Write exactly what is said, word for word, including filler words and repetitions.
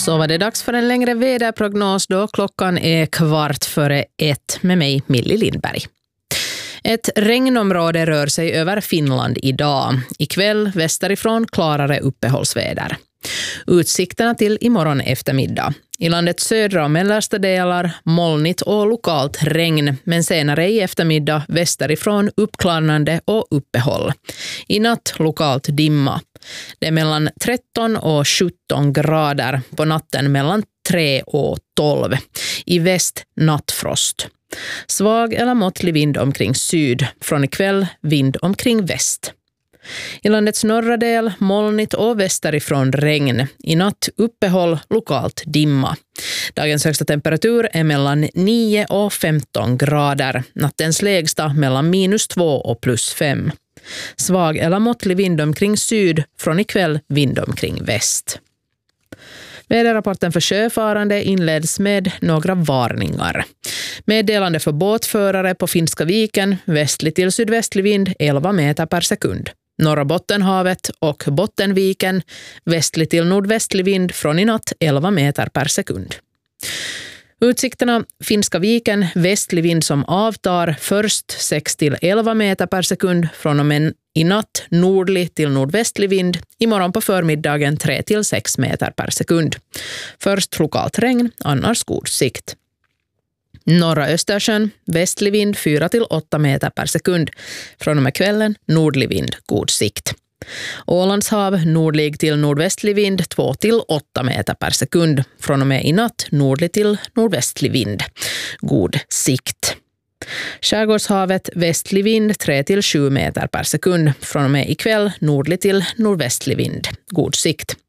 Så var det dags för en längre väderprognos då klockan är kvart före ett med mig, Millie Lindberg. Ett regnområde rör sig över Finland idag. Ikväll västerifrån klarare uppehållsväder. Utsikterna till imorgon eftermiddag. I landets södra och mellersta delar molnigt och lokalt regn, men senare i eftermiddag västerifrån uppklarnande och uppehåll. I natt lokalt dimma. Det är mellan tretton och sjutton grader, på natten mellan tre och tolv. I väst nattfrost. Svag eller måttlig vind omkring syd, från ikväll vind omkring väst. I landets norra del molnigt och västerifrån regn. I natt uppehåll, lokalt dimma. Dagens högsta temperatur är mellan nio och femton grader. Nattens lägsta mellan minus två och plus fem. Svag eller måttlig vind omkring syd, från ikväll vind omkring väst. Väderrapporten för sjöfarande inleds med några varningar. Meddelande för båtförare på Finska viken, västlig till sydvästlig vind elva meter per sekund. Norra Bottenhavet och Bottenviken, västlig till nordvästlig vind från i natt elva meter per sekund. Utsikterna: Finska viken, västlig vind som avtar, först sex till elva meter per sekund, från och med i natt nordlig till nordvästlig vind, imorgon på förmiddagen tre till sex meter per sekund. Först lokalt regn, annars god sikt. Norra Östersjön, västlig vind fyra till åtta meter per sekund, från och med kvällen nordlig vind, god sikt. Ålandshav, nordlig till nordvästlig vind två till åtta meter per sekund, från och med i natt nordlig till nordvästlig vind, god sikt. Skärgårdshavet, västlig vind tre till sju meter per sekund, från och med ikväll nordlig till nordvästlig vind, god sikt.